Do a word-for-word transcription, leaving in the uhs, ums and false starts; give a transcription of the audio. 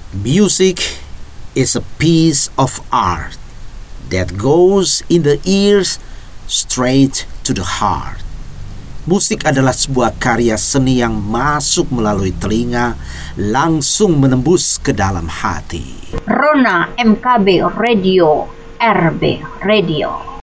Music is a piece of art that goes in the ears straight to the heart. Musik adalah sebuah karya seni yang masuk melalui telinga, langsung menembus ke dalam hati. Rona M K B Radio, R B Radio.